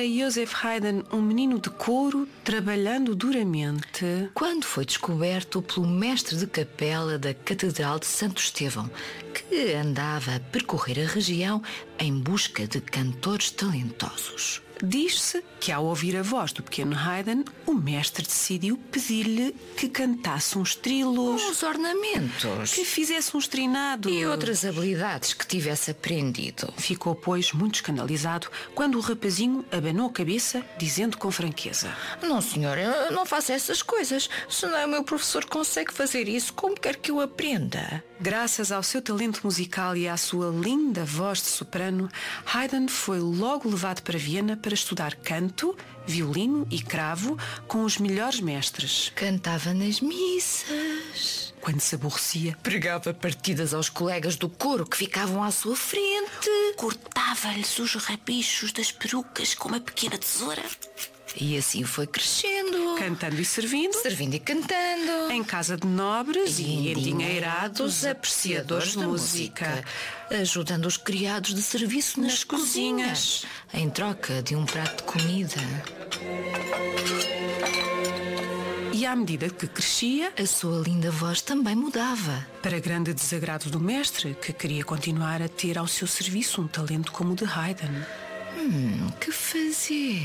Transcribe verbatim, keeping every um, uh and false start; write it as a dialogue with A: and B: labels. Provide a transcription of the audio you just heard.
A: Joseph Haydn um menino de couro, trabalhando duramente,
B: quando foi descoberto pelo mestre de capela da Catedral de Santo Estevão, que andava a percorrer a região em busca de cantores talentosos.
A: Diz-se que, ao ouvir a voz do pequeno Haydn, o mestre decidiu pedir-lhe que cantasse uns trilos,
B: Uns ornamentos
A: que fizesse uns trinados
B: e outras habilidades que tivesse aprendido.
A: Ficou, pois, muito escandalizado quando o rapazinho abanou a cabeça, dizendo com franqueza:
B: Não, senhor, eu não faço essas coisas. Senão o meu professor consegue fazer isso, como quer que eu aprenda.
A: Graças ao seu talento musical e à sua linda voz de soprano, Haydn foi logo levado para Viena para estudar canto, violino e cravo com os melhores mestres.
B: Cantava nas missas.
A: Quando se aborrecia,
B: Pregava partidas aos colegas do coro que ficavam à sua frente.
A: cortava-lhes os rabichos das perucas com uma pequena tesoura.
B: E assim foi crescendo,
A: Cantando e servindo,
B: servindo e cantando,
A: em casa de nobres e endinheirados
B: endinheirados
A: apreciadores de música,
B: ajudando os criados de serviço nas,
A: Nas
B: cozinhas,
A: cozinhas.
B: em troca de um prato de comida.
A: E à medida que crescia,
B: A sua linda voz também mudava.
A: para grande desagrado do mestre, que queria continuar a ter ao seu serviço um talento como o de Haydn.
B: Hum, que fazer?